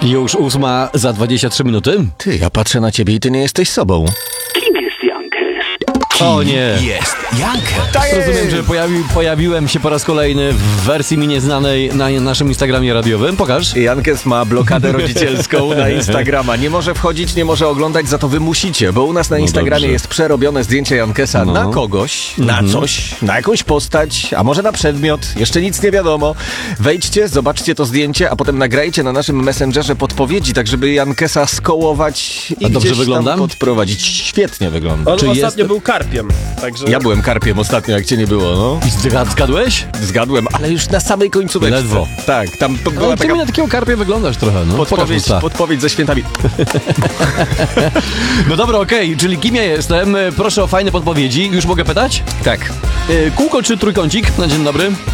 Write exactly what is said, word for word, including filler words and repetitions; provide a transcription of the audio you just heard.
Już ósma za dwadzieścia trzy minuty. Ty, ja patrzę na ciebie i ty nie jesteś sobą. Kim jest Jankes? O nie. Jest Jankę. Rozumiem, że pojawi, pojawiłem się po raz kolejny w wersji mi nieznanej na naszym Instagramie radiowym. Pokaż. Jankes ma blokadę rodzicielską na Instagrama. Nie może wchodzić, nie może oglądać, za to wy musicie, bo u nas na No Instagramie dobrze. jest przerobione zdjęcie Jankesa No. na kogoś, Mhm. na coś, na jakąś postać, a może na przedmiot. Jeszcze nic nie wiadomo. Wejdźcie, zobaczcie to zdjęcie, a potem nagrajcie na naszym Messengerze podpowiedzi, tak żeby Jankesa skołować i A dobrze gdzieś wyglądam? tam podprowadzić. Świetnie wygląda. On Czy ostatnio jest- był karpiem, także... Ja byłem karpiem ostatnio, jak cię nie było, no. I zgad- zgadłeś? Zgadłem, ale już na samej końcóweczce. Ledwo. Tak, tam to była Ale ty taka mi na takiego karpia wyglądasz trochę, no. Pokaż podpowiedź, usta. podpowiedź ze świętami. No dobra, okej, czyli kim ja jestem? Proszę o fajne podpowiedzi. Już mogę pytać? Tak. E, Kółko czy trójkącik? Na dzień dobry.